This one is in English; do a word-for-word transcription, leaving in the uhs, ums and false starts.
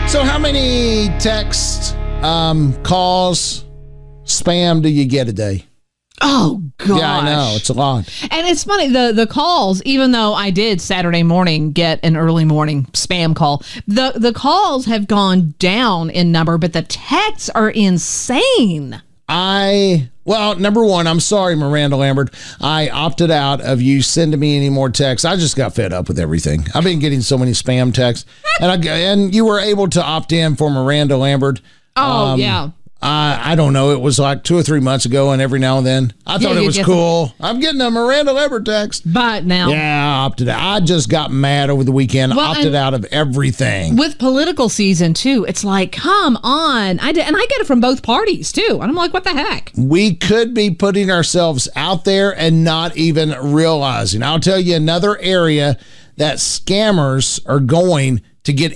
So how many texts, um, calls, spam do you get a day? Oh, gosh. Yeah, I know. It's a lot. And it's funny, the, the calls, even though I did Saturday morning get an early morning spam call, the, the calls have gone down in number, but the texts are insane. I, well, number one, I'm sorry, Miranda Lambert. I opted out of you sending me any more texts. I just got fed up with everything. I've been getting so many spam texts. and I, and you were able to opt in for Miranda Lambert. Oh, um, yeah. I I don't know. It was like two or three months ago, and every now and then I thought Yeah, it you was get cool. I'm getting a Miranda Lambert text. But now, Yeah, I opted out. I just got mad over the weekend. Well, opted and- out of everything. with political season, too, it's like, come on. I did, and I get it from both parties, too. And I'm like, what the heck? We could be putting ourselves out there and not even realizing. I'll tell you another area that scammers are going to get